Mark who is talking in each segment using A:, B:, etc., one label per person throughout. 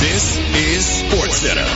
A: This is SportsCenter.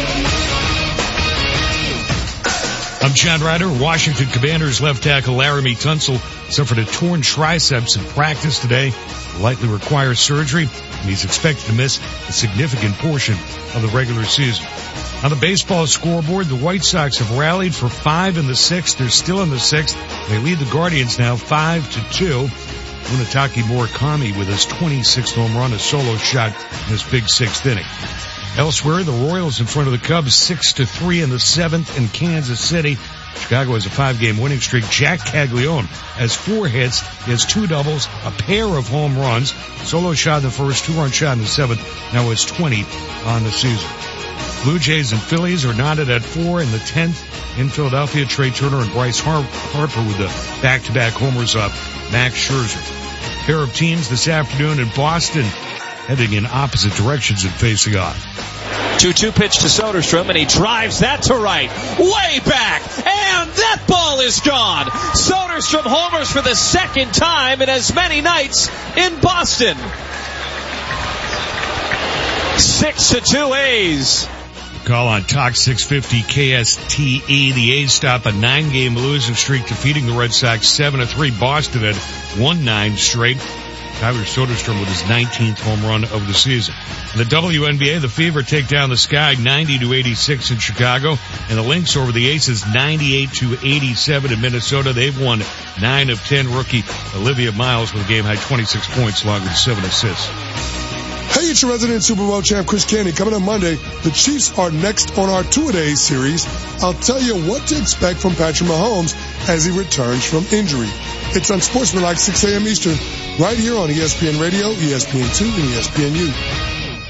B: I'm John Ryder. Washington Commanders left tackle Laramie Tunsil suffered a torn triceps in practice today. Will likely require surgery, and he's expected to miss a significant portion of the regular season. On the baseball scoreboard, the White Sox have rallied for 5 in the 6th. They're still in the 6th. They lead the Guardians now 5-2. Munetake Murakami with his 26th home run, a solo shot in his big 6th inning. Elsewhere, the Royals in front of the Cubs 6-3 in the 7th in Kansas City. Chicago has a 5-game winning streak. Jack Caglione has 4 hits. He has 2 doubles, a pair of home runs, solo shot in the first, 2-run shot in the 7th. Now has 20 on the season. Blue Jays and Phillies are knotted at 4 in the 10th. In Philadelphia, Trey Turner and Bryce Harper with the back-to-back homers up. Max Scherzer. Pair of teams this afternoon in Boston heading in opposite directions and facing off.
C: 2-2 pitch to Soderstrom, and he drives that to right. Way back, and that ball is gone. Soderstrom homers for the second time in as many nights in Boston. 6-2 A's.
B: Call on Talk 650 KSTE. The A's stop a 9-game losing streak, defeating the Red Sox 7-3. Boston had won 9 straight. Tyler Soderstrom with his 19th home run of the season. In the WNBA, the Fever take down the Sky 90-86 in Chicago, and the Lynx over the Aces 98-87 in Minnesota. They've won 9 of 10. Rookie Olivia Miles with a game-high 26 points along with 7 assists.
D: Hey, it's your resident Super Bowl champ, Chris Candy. Coming on Monday, the Chiefs are next on our two-a-days series. I'll tell you what to expect from Patrick Mahomes as he returns from injury. It's on Sportsmanlike 6 a.m. Eastern, right here on ESPN Radio, ESPN2, and ESPNU.